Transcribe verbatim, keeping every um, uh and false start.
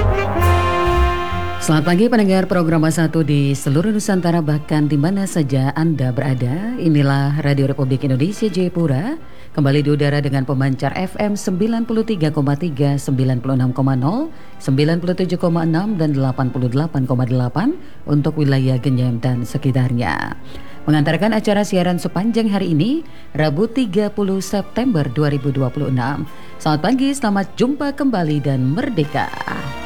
Selamat pagi pendengar program satu di seluruh Nusantara, bahkan di mana saja Anda berada. Inilah Radio Republik Indonesia Jayapura, kembali di udara dengan pemancar F M sembilan puluh tiga koma tiga, sembilan puluh enam koma nol, sembilan puluh tujuh koma enam dan delapan puluh delapan koma delapan untuk wilayah Genyam dan sekitarnya. Mengantarkan acara siaran sepanjang hari ini, Rabu tiga puluh September dua ribu dua puluh enam. Selamat pagi, selamat jumpa kembali dan merdeka.